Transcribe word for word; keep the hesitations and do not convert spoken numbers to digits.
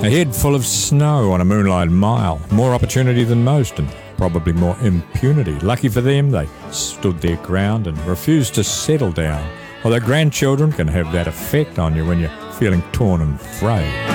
A head full of snow on a moonlight mile. More opportunity than most and probably more impunity. Lucky for them, they stood their ground and refused to settle down. Although grandchildren can have that effect on you when you're feeling torn and frayed.